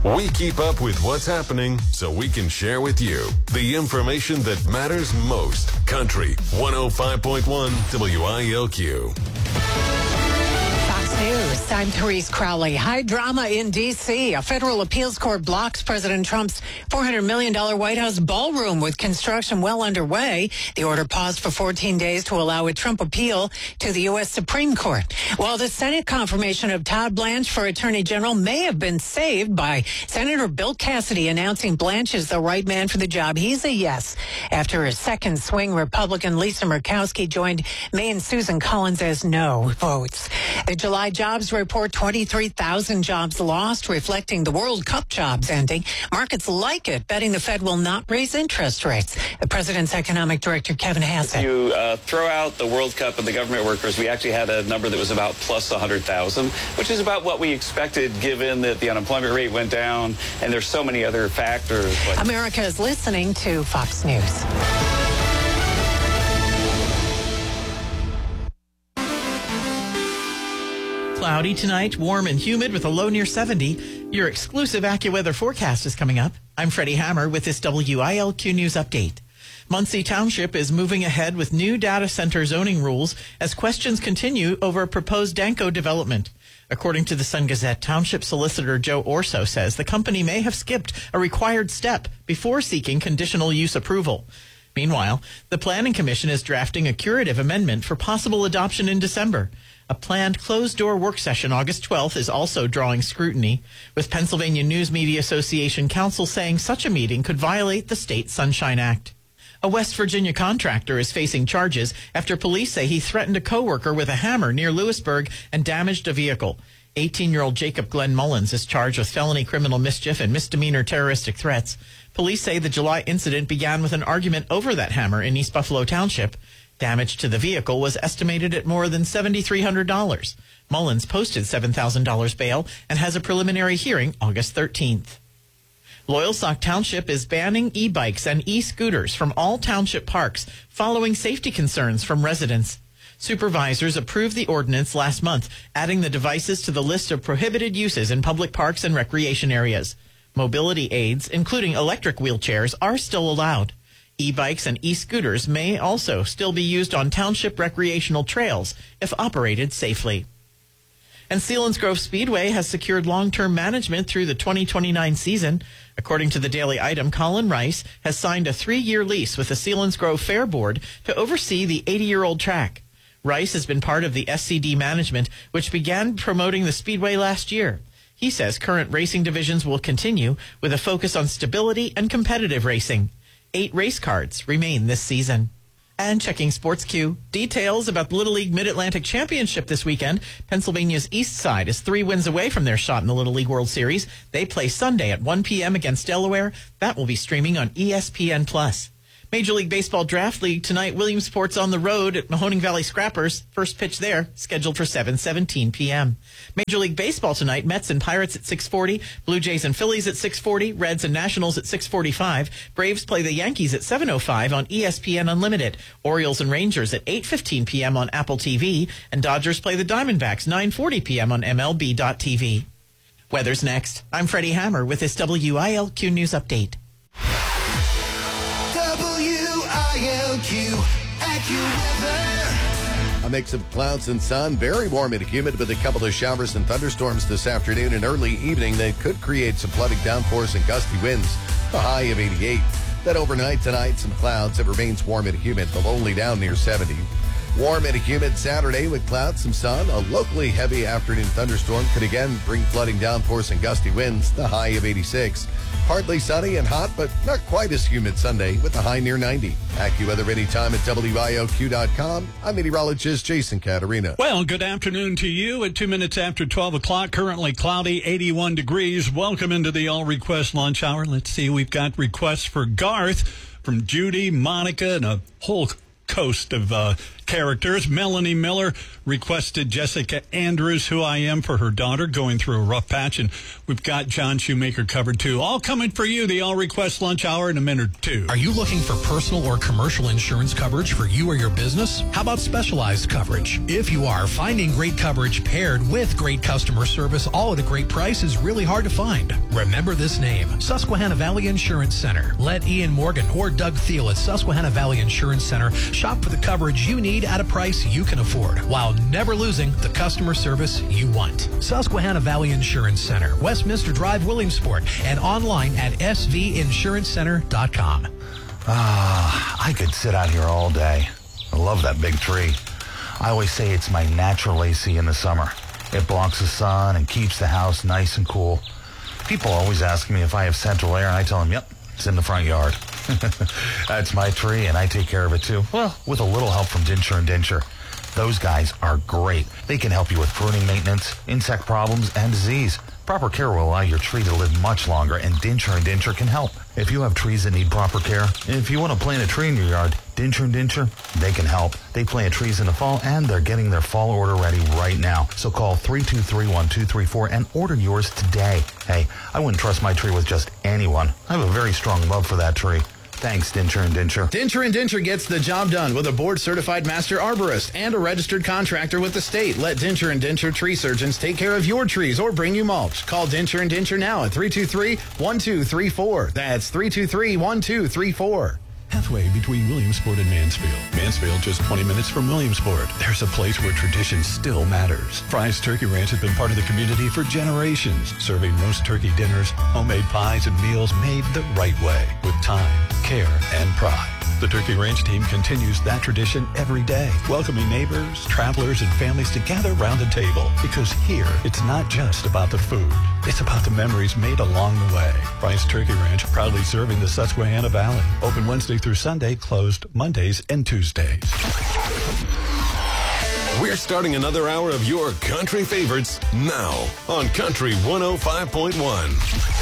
We keep up with what's happening so we can share with you the information that matters most. Country 105.1 WILQ. Fox News, I'm Therese Crowley. High drama in D.C. A federal appeals court blocks President Trump's $400 million White House ballroom with construction well underway. The order paused for 14 days to allow a Trump appeal to the U.S. Supreme Court. While the Senate confirmation of Todd Blanche for Attorney General may have been saved by Senator Bill Cassidy announcing Blanche is the right man for the job, he's a yes. After a second swing, Republican Lisa Murkowski joined Maine Susan Collins as no votes. The July jobs report, 23,000 jobs lost, reflecting the World Cup jobs ending. Markets like it, betting the Fed will not raise interest rates. The president's economic director, Kevin Hassett. You throw out the World Cup and the government workers, we actually had a number that was about plus 100,000, which is about what we expected given that the unemployment rate went down and there's so many other factors. America is listening to Fox News. Cloudy tonight, warm and humid with a low near 70. Your exclusive AccuWeather forecast is coming up. I'm Freddie Hammer with this WILQ News Update. Muncie Township is moving ahead with new data center zoning rules as questions continue over a proposed Danco development. According to the Sun Gazette, Township Solicitor Joe Orso says the company may have skipped a required step before seeking conditional use approval. Meanwhile, the Planning Commission is drafting a curative amendment for possible adoption in December. A planned closed-door work session August 12th is also drawing scrutiny, with Pennsylvania News Media Association counsel saying such a meeting could violate the state Sunshine Act. A West Virginia contractor is facing charges after police say he threatened a coworker with a hammer near Lewisburg and damaged a vehicle. 18-year-old Jacob Glenn Mullins is charged with felony criminal mischief and misdemeanor terroristic threats. Police say the July incident began with an argument over that hammer in East Buffalo Township. Damage to the vehicle was estimated at more than $7,300. Mullins posted $7,000 bail and has a preliminary hearing August 13th. Loyalsock Township is banning e-bikes and e-scooters from all township parks following safety concerns from residents. Supervisors approved the ordinance last month, adding the devices to the list of prohibited uses in public parks and recreation areas. Mobility aids, including electric wheelchairs, are still allowed. E-bikes and e-scooters may also still be used on township recreational trails if operated safely. And Selinsgrove Speedway has secured long-term management through the 2029 season. According to the Daily Item, Colin Rice has signed a 3-year lease with the Selinsgrove Fair Board to oversee the 80-year-old track. Rice has been part of the SCD management, which began promoting the Speedway last year. He says current racing divisions will continue with a focus on stability and competitive racing. 8 race cards remain this season. And checking Sports Q, details about the Little League Mid-Atlantic Championship this weekend. Pennsylvania's East Side is 3 wins away from their shot in the Little League World Series. They play Sunday at 1 p.m. against Delaware. That will be streaming on ESPN+. Major League Baseball Draft League tonight, Williamsport's on the road at Mahoning Valley Scrappers. First pitch there, scheduled for 7:17 p.m. Major League Baseball tonight, Mets and Pirates at 6:40, Blue Jays and Phillies at 6:40, Reds and Nationals at 6:45, Braves play the Yankees at 7:05 on ESPN Unlimited, Orioles and Rangers at 8:15 p.m. on Apple TV, and Dodgers play the Diamondbacks 9:40 p.m. on MLB.tv. Weather's next. I'm Freddie Hammer with this WILQ News Update. WILQ AccuWeather. A mix of clouds and sun, very warm and humid with a couple of showers and thunderstorms this afternoon and early evening that could create some flooding downpours and gusty winds. A high of 88. Then overnight tonight, some clouds. It remains warm and humid, but only down near 70. Warm and humid Saturday with clouds, some sun. A locally heavy afternoon thunderstorm could again bring flooding downpours and gusty winds. The high of 86. Partly sunny and hot, but not quite as humid Sunday with a high near 90. AccuWeather anytime at WILQ.com. I'm meteorologist Jason Caterina. Well, good afternoon to you at 2 minutes after 12 o'clock. Currently cloudy, 81 degrees. Welcome into the All Request Lunch Hour. Let's see, we've got requests for Garth from Judy, Monica, and a whole coast of characters. Melanie Miller requested Jessica Andrews, Who I Am, for her daughter going through a rough patch. And we've got John Shoemaker covered, too. All coming for you, the All Request Lunch Hour in a minute or two. Are you looking for personal or commercial insurance coverage for you or your business? How about specialized coverage? If you are, finding great coverage paired with great customer service, all at a great price, is really hard to find. Remember this name, Susquehanna Valley Insurance Center. Let Ian Morgan or Doug Thiel at Susquehanna Valley Insurance Center shop for the coverage you need at a price you can afford, while never losing the customer service you want. Susquehanna Valley Insurance Center, Westminster Drive, Williamsport, and online at svinsurancecenter.com. I could sit out here all day. I love that big tree. I always say it's my natural AC in the summer. It blocks the sun and keeps the house nice and cool. People always ask me if I have central air, and I tell them, yep, it's in the front yard. That's my tree, and I take care of it too. Well, with a little help from Dincher & Dincher. Those guys are great. They can help you with pruning maintenance, insect problems, and disease. Proper care will allow your tree to live much longer, and Dincher & Dincher can help. If you have trees that need proper care, if you want to plant a tree in your yard, Dincher & Dincher, they can help. They plant trees in the fall, and they're getting their fall order ready right now. So call 323-1234 and order yours today. Hey, I wouldn't trust my tree with just anyone. I have a very strong love for that tree. Thanks, Dincher & Dincher. Dincher & Dincher gets the job done with a board-certified master arborist and a registered contractor with the state. Let Dincher & Dincher tree surgeons take care of your trees or bring you mulch. Call Dincher & Dincher now at 323-1234. That's 323-1234. Halfway between Williamsport and Mansfield. Mansfield just 20 minutes from Williamsport. There's a place where tradition still matters. Fry's Turkey Ranch has been part of the community for generations, serving roast turkey dinners, homemade pies, and meals made the right way with time, care, and pride. The Turkey Ranch team continues that tradition every day, welcoming neighbors, travelers, and families to gather around the table. Because here, it's not just about the food. It's about the memories made along the way. Fry's Turkey Ranch, proudly serving the Susquehanna Valley. Open Wednesday through Sunday, closed Mondays and Tuesdays. We're starting another hour of your country favorites now on Country 105.1.